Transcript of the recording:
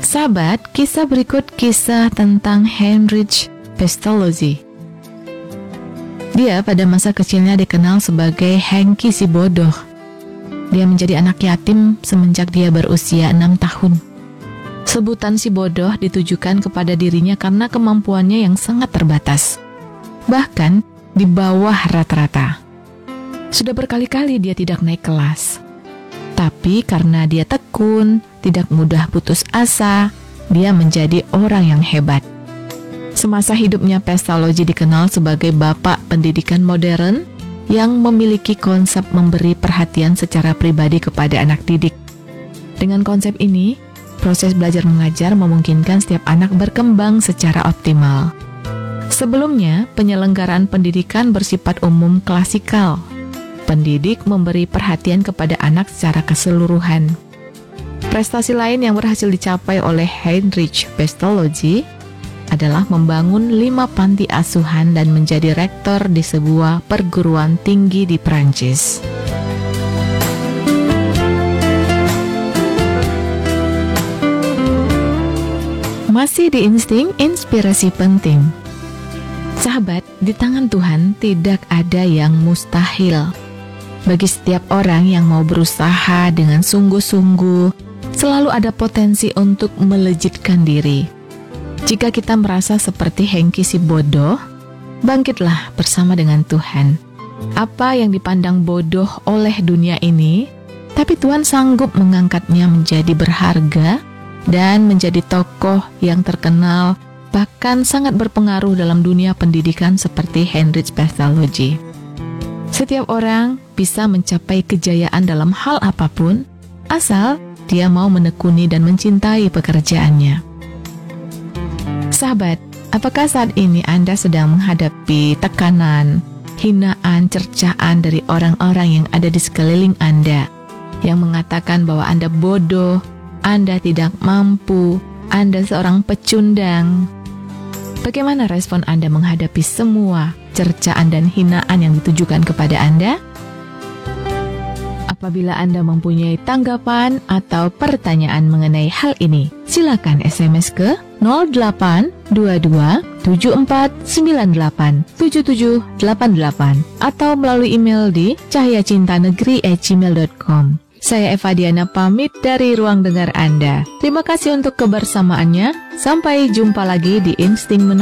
Sahabat, kisah berikut kisah tentang Heinrich Pestalozzi. Dia pada masa kecilnya dikenal sebagai Hengki si bodoh. Dia menjadi anak yatim semenjak dia berusia 6 tahun. Sebutan si bodoh ditujukan kepada dirinya karena kemampuannya yang sangat terbatas, bahkan di bawah rata-rata. Sudah berkali-kali dia tidak naik kelas. Tapi karena dia tekun, tidak mudah putus asa, dia menjadi orang yang hebat. Semasa hidupnya, Pestalozzi dikenal sebagai bapak pendidikan modern yang memiliki konsep memberi perhatian secara pribadi kepada anak didik. Dengan konsep ini, proses belajar mengajar memungkinkan setiap anak berkembang secara optimal. Sebelumnya, penyelenggaraan pendidikan bersifat umum klasikal. Pendidik memberi perhatian kepada anak secara keseluruhan. Prestasi lain yang berhasil dicapai oleh Heinrich Pestalozzi adalah membangun 5 panti asuhan dan menjadi rektor di sebuah perguruan tinggi di Prancis. Masih di Insting Inspirasi Penting. Sahabat, di tangan Tuhan tidak ada yang mustahil. Bagi setiap orang yang mau berusaha dengan sungguh-sungguh, selalu ada potensi untuk melejitkan diri. Jika kita merasa seperti Hengki si bodoh, bangkitlah bersama dengan Tuhan. Apa yang dipandang bodoh oleh dunia ini, tapi Tuhan sanggup mengangkatnya menjadi berharga dan menjadi tokoh yang terkenal, bahkan sangat berpengaruh dalam dunia pendidikan seperti Heinrich Pestalozzi. Setiap orang bisa mencapai kejayaan dalam hal apapun, asal dia mau menekuni dan mencintai pekerjaannya. Sahabat, apakah saat ini Anda sedang menghadapi tekanan, hinaan, cercaan dari orang-orang yang ada di sekeliling Anda, yang mengatakan bahwa Anda bodoh, Anda tidak mampu, Anda seorang pecundang? Bagaimana respon Anda menghadapi semua cercaan dan hinaan yang ditujukan kepada Anda? Apabila Anda mempunyai tanggapan atau pertanyaan mengenai hal ini, silakan SMS ke 0822-7498-7788 atau melalui email di cahayacintanegeri@gmail.com. Saya Eva Diana pamit dari ruang dengar Anda. Terima kasih untuk kebersamaannya. Sampai jumpa lagi di Insting